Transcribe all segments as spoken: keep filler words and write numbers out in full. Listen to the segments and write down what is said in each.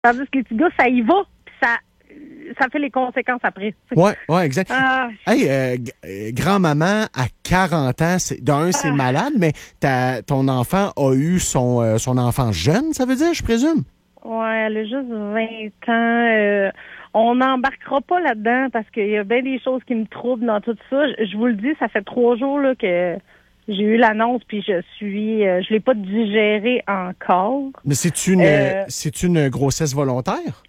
Tandis que les petits gars, ça y va, puis ça, ça fait les conséquences après. Oui, ouais, exact. Ah. Hey, euh, g- euh, grand-maman, à quarante ans, c'est, d'un, c'est Ah. malade, mais ta, ton enfant a eu son, euh, son enfant jeune, ça veut dire, je présume? Ouais, elle a juste vingt ans. Euh, on n'embarquera pas là-dedans parce qu'il y a bien des choses qui me troublent dans tout ça. Je, je vous le dis, ça fait trois jours là, que j'ai eu l'annonce, puis je suis, euh, je l'ai pas digéré encore. Mais c'est une, Euh, c'est une grossesse volontaire?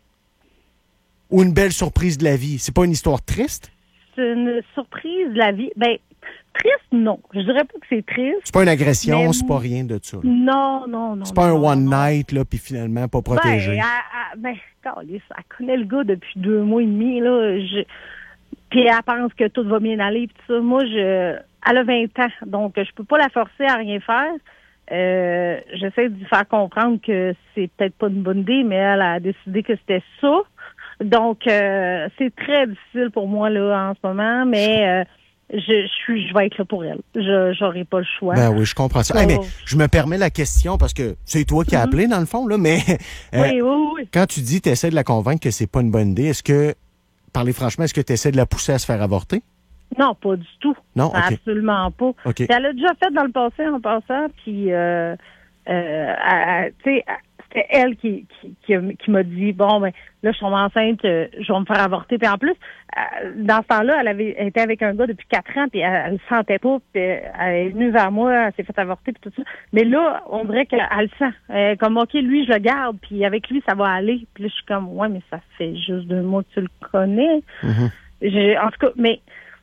Ou une belle surprise de la vie? C'est pas une histoire triste? C'est une surprise de la vie. Ben, triste, non. Je dirais pas que c'est triste. C'est pas une agression, Mais- c'est pas rien de ça. là. Non, non, non. C'est pas non, un non, one non. night, là, puis finalement pas protégé. Ben, elle, elle- ben, calisse, elle connaît le gars depuis deux mois et demi, là. Je, puis elle pense que tout va bien aller, puis tout ça. Moi, je, elle a vingt ans, donc je peux pas la forcer à rien faire. Euh, j'essaie de lui faire comprendre que c'est peut-être pas une bonne idée, mais elle a décidé que c'était ça. Donc, euh, c'est très difficile pour moi, là, en ce moment, mais euh, je, je suis, je vais être là pour elle. Je, j'aurai pas le choix. Ben oui, je comprends ça. Hey, mais Oh. je me permets la question parce que c'est toi qui as Mhm. appelé, dans le fond, là, mais euh, Oui, oui, oui. quand tu dis tu essaies de la convaincre que c'est pas une bonne idée, est-ce que, parlez franchement, est-ce que tu essaies de la pousser à se faire avorter? Non, pas du tout. Non? OK. Absolument pas. OK. Puis elle a déjà fait dans le passé en passant, puis euh, euh, elle- elle- tu sais, elle- c'était elle qui, qui, qui, a- qui m'a dit, bon, ben là, je suis tombée enceinte, euh, je vais me faire avorter. Puis en plus, euh, dans ce temps-là, elle avait elle était avec un gars depuis quatre ans, puis elle, elle le sentait pas, puis elle est venue vers moi, elle s'est fait avorter, puis tout ça. Mais là, on dirait qu'elle le sent. Elle est comme, OK, lui, je le garde, puis avec lui, ça va aller. Puis là, je suis comme, ouais, mais ça fait juste deux mois que tu le connais. Mhm. J'ai- en tout cas, mais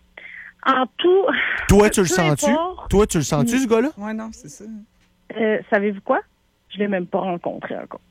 en tout... Toi, tu le peu sens-tu? importe. Toi, tu le sens-tu, ce gars-là? Oui, non, c'est ça. Euh, savez-vous quoi? Je l'ai même pas rencontré encore.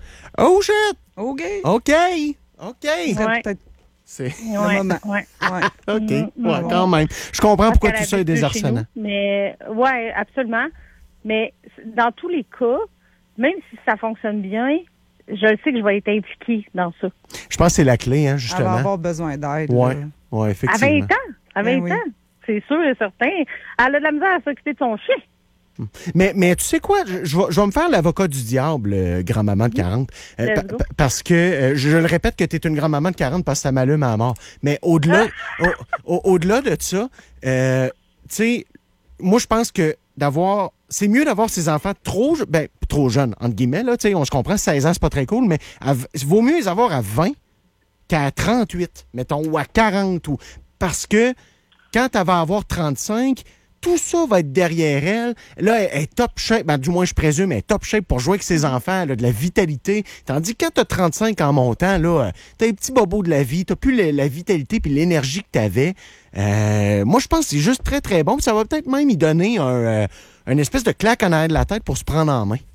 Oh shit! OK. OK! OK! C'est Ouais. peut-être C'est... Ouais, moment. ouais. ouais. OK. Mhm. Ouais, Mhm. quand même. Je comprends Parce pourquoi qu'elle tout ça est habite plus chez désarçonnant. nous, Mais, ouais, absolument. Mais dans tous les cas, même si ça fonctionne bien, je le sais que je vais être impliquée dans ça. Je pense que c'est la clé, hein, Elle va justement. avoir besoin d'aide. Ouais, là. ouais, À effectivement. vingt ans, à vingt Ben oui. ans, c'est sûr et certain. Elle a de la misère à s'occuper de son chien. Mais, mais tu sais quoi, je, je vais, je vais me faire l'avocat du diable, euh, grand-maman de quarante. Euh, Let's pa- go. pa- parce que, euh, je, je le répète que tu es une grand-maman de quarante parce que ça m'allume à mort. Mais au-delà au, au- au-delà de ça, euh, tu sais, moi, je pense que d'avoir... C'est mieux d'avoir ses enfants trop, je- ben, trop jeunes, entre guillemets, là, tu sais, on se comprend, seize ans, c'est pas très cool, mais à v- il vaut mieux les avoir à vingt qu'à trente-huit, mettons, ou à quarante. Ou, parce que quand elle va avoir trente-cinq, tout ça va être derrière elle. Là, elle est top shape, ben, du moins je présume, elle est top shape pour jouer avec ses enfants, elle a de la vitalité. Tandis que quand t'as trente-cinq en montant, là, t'as les petits bobos de la vie, t'as plus la, la vitalité puis l'énergie que t'avais. Euh, moi, je pense que c'est juste très, très bon. Puis ça va peut-être même y donner un, euh, une espèce de claque en arrière de la tête pour se prendre en main.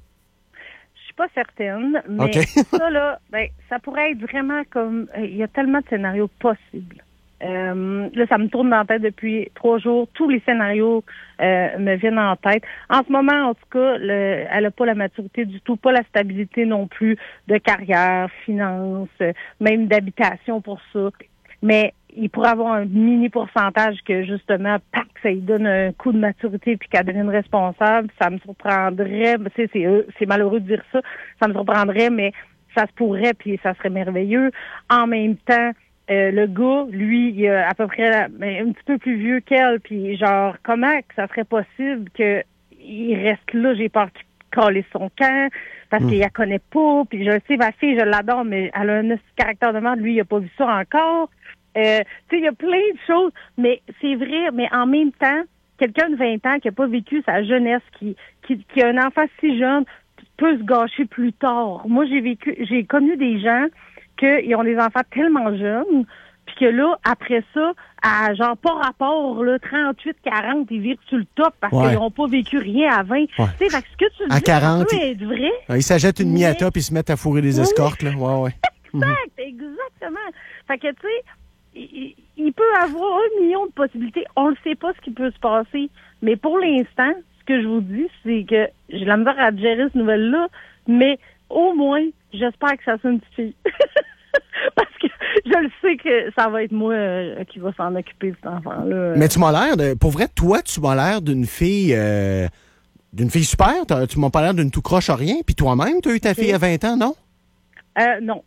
Je suis pas certaine, mais OK. ça, là, ben, ça pourrait être vraiment comme... euh, Il y a tellement de scénarios possibles. Euh, là, ça me tourne dans la tête depuis trois jours. Tous les scénarios euh, me viennent en tête. En ce moment, en tout cas, le, elle n'a pas la maturité du tout, pas la stabilité non plus de carrière, finance, euh, même d'habitation pour ça. Mais il pourrait avoir un mini pourcentage que, justement, pac, ça lui donne un coup de maturité puis qu'elle devienne responsable. Ça me surprendrait, tu sais, c'est, euh, c'est malheureux de dire ça, ça me surprendrait, mais ça se pourrait puis ça serait merveilleux. En même temps, Euh, le gars, lui, il a à peu près ben, un petit peu plus vieux qu'elle, puis genre, comment que ça serait possible que il reste là, j'ai peur qu'il colle son camp, parce Mm. qu'il la connaît pas, puis je le sais, ma fille, je l'adore, mais elle a un petit caractère de merde, lui, il a pas vu ça encore. Euh, tu sais, il y a plein de choses, mais c'est vrai, mais en même temps, quelqu'un de vingt ans qui a pas vécu sa jeunesse, qui, qui, qui a un enfant si jeune, peut se gâcher plus tard. Moi, j'ai vécu, j'ai connu des gens qu'ils ont des enfants tellement jeunes, puis que là, après ça, à genre pas rapport, là, trente-huit, quarante, ils virent sur le top parce Ouais. qu'ils n'ont pas vécu rien à vingt. Ouais. Tu sais, fait que ce que tu À dis, quarante, ça peut être vrai. Ils s'achètent une Mais- Miata puis ils se mettent à fourrer des Oui. escortes, là. Ouais, ouais. Exact, exactement. Fait que, tu sais, il, il peut avoir un million de possibilités. On ne sait pas ce qui peut se passer. Mais pour l'instant, ce que je vous dis, c'est que j'ai la misère à digérer cette nouvelle-là, mais au moins, j'espère que ça soit une petite fille. Parce que je le sais que ça va être moi euh, qui va s'en occuper de cet enfant-là. Mais tu m'as l'air de. Pour vrai, toi, tu m'as l'air d'une fille. euh, d'une fille super. T'as- Tu m'as pas l'air d'une tout croche à rien. Puis toi-même, tu as eu ta fille à vingt ans, non? Euh, non,